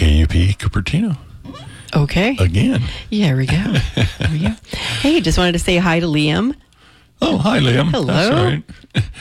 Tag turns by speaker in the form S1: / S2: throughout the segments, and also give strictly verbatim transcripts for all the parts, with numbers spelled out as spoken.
S1: K U P Cupertino.
S2: Okay.
S1: Again.
S2: Yeah, there we go. There we go. Hey, just wanted to say hi to Liam.
S1: Oh, hi, Liam.
S2: Hello.
S1: That's all right.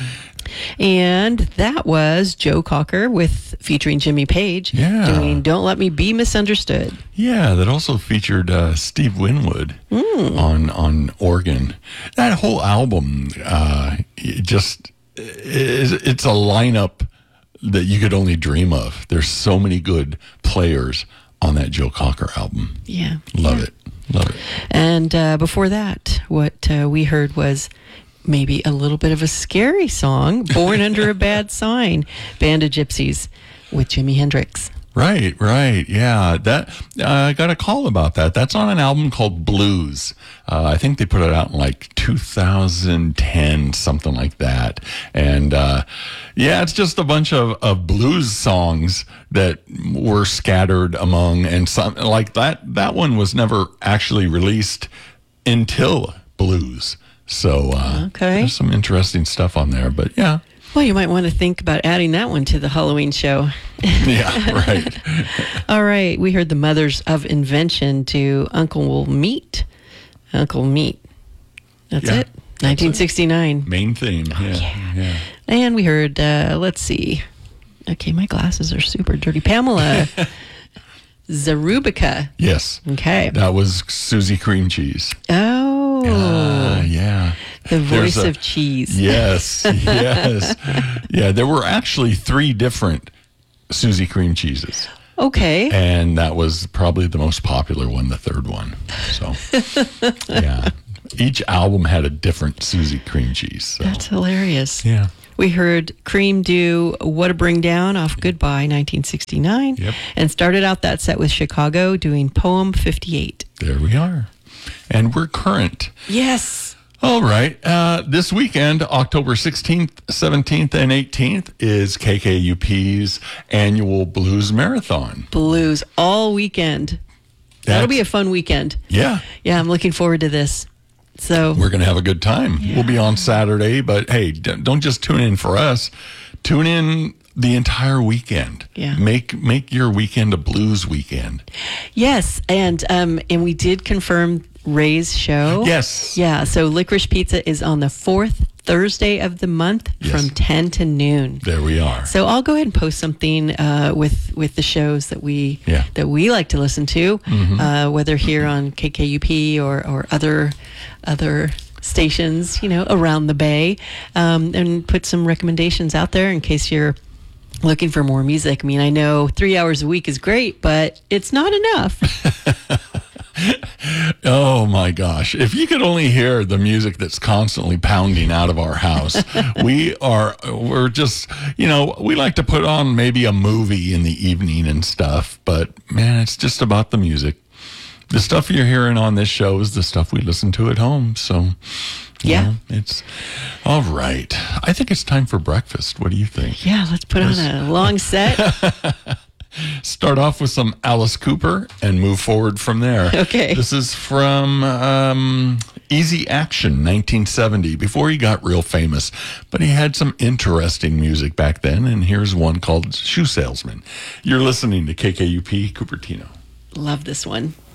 S2: And that was Joe Cocker with featuring Jimmy Page
S1: Yeah.
S2: doing Don't Let Me Be Misunderstood.
S1: Yeah, that also featured uh, Steve Winwood
S2: Mm.
S1: on on organ. That whole album, uh, it just is, it's a lineup that you could only dream of. There's so many good players on that Joe Cocker album.
S2: Yeah.
S1: Love
S2: yeah.
S1: it. Love it.
S2: And uh, before that, what uh, we heard was maybe a little bit of a scary song, Born Under a Bad Sign, Band of Gypsies with Jimi Hendrix.
S1: Right, right. Yeah, that uh, I got a call about that. That's on an album called Blues. Uh, I think they put it out in like two thousand ten, something like that. And uh, yeah, it's just a bunch of, of blues songs that were scattered among, and some like that. That one was never actually released until Blues. So uh,
S2: Okay.
S1: there's some interesting stuff on there. But yeah.
S2: Well, you might want to think about adding that one to the Halloween show.
S1: Yeah, right.
S2: All right. We heard the Mothers of Invention to Uncle Meat. Uncle Meat. That's
S1: Yeah,
S2: it. nineteen sixty-nine.
S1: Main theme. Yeah,
S2: yeah.
S1: yeah.
S2: And we heard, uh, let's see. Okay, my glasses are super dirty. Pamela Zarubica.
S1: Yes.
S2: Okay.
S1: That was Susie Cream Cheese.
S2: Oh.
S1: Uh, yeah.
S2: The voice
S1: There's a-
S2: of cheese.
S1: Yes, yes. Yeah, there were actually three different Susie Cream Cheeses.
S2: Okay.
S1: And that was probably the most popular one, the third one. So, yeah. Each album had a different Susie Cream Cheese. So.
S2: That's hilarious.
S1: Yeah.
S2: We heard Cream do What a Bring Down off Goodbye, nineteen sixty-nine.
S1: Yep.
S2: And started out that set with Chicago doing Poem fifty-eight.
S1: There we are. And we're current.
S2: Yes.
S1: All right. Uh, this weekend, October sixteenth, seventeenth, and eighteenth, is K K U P's annual Blues Marathon.
S2: Blues all weekend. That'll
S1: That's-
S2: be a fun weekend.
S1: Yeah.
S2: Yeah, I'm looking forward to this. So,
S1: We're going to have a good time. We'll be on Saturday, but hey, d- don't just tune in for us. Tune in the entire weekend.
S2: Yeah.
S1: Make make your weekend a blues weekend.
S2: yes. And, um, and we did confirm Ray's show.
S1: Yes.
S2: Yeah. So Licorice Pizza is on the fourth Thursday of the month
S1: Yes.
S2: from ten to noon.
S1: There we are.
S2: So I'll go ahead and post something uh, with with the shows that we
S1: Yeah.
S2: that we like to listen to, uh, whether here on K K U P or or other other stations, you know, around the Bay, um, and put some recommendations out there in case you're looking for more music. I mean, I know three hours a week is great, but it's not enough.
S1: Oh my gosh. If you could only hear the music that's constantly pounding out of our house. we are, we're just, you know, we like to put on maybe a movie in the evening and stuff, but man, it's just about the music. The stuff you're hearing on this show is the stuff we listen to at home. So, you
S2: Yeah.
S1: know, it's all right. I think it's time for breakfast. What do you think?
S2: Yeah, let's put on a long set.
S1: Start off with some Alice Cooper and move forward from there.
S2: Okay.
S1: This is from um, Easy Action, nineteen seventy, before he got real famous. But he had some interesting music back then, and here's one called Shoe Salesman. You're listening to K K U P Cupertino.
S2: Love this one.